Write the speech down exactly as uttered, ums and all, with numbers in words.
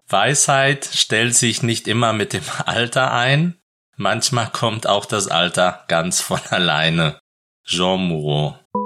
Weisheit stellt sich nicht immer mit dem Alter ein. Manchmal kommt auch das Alter ganz von alleine. Jean Moreau.